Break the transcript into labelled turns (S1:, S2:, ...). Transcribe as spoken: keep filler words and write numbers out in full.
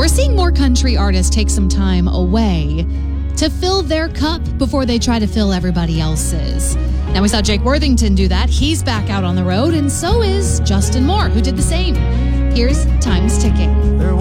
S1: We're seeing more country artists take some time away to fill their cup before they try to fill everybody else's. Now, we saw Jake Worthington do that. He's back out on the road, and so is Justin Moore, who did the same. Here's Time's Ticking.